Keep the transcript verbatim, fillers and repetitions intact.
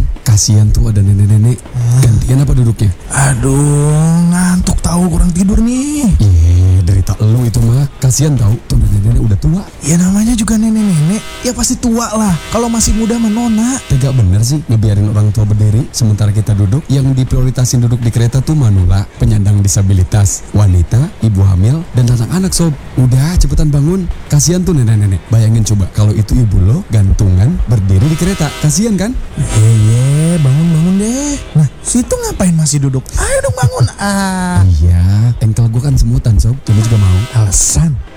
kasihan tuh ada nenek-nenek. Gantian apa duduknya? Aduh, ngantuk tahu, kurang tidur nih. Iya, derita elu itu mah. Kasihan tahu, tuh nenek-nenek udah tua. Ya namanya juga nenek-nenek, ya pasti tua lah. Kalau masih muda menona. Tega bener sih ngebiarin orang tua berdiri sementara kita duduk. Yang diprioritasin duduk di kereta tuh manula, penyandang disabilitas, wanita, ibu hamil, dan anak-anak sob. Udah cepetan bangun. Kasihan tuh nenek-nenek. Bayangin coba kalau itu ibu lo gantungan berdiri di kereta. Kasihan kan? Iya, iya, bangun-bangun deh. Nah, situ ngapain masih duduk? Ayo dong bangun. Ah. Iya, engkel gue kan semutan sob. Jadi juga mau. Alasan.